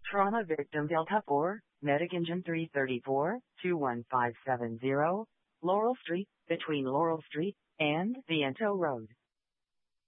Trauma victim Delta 4, Medic Engine 334, 21570, Laurel Street, between Laurel Street and Viento Road.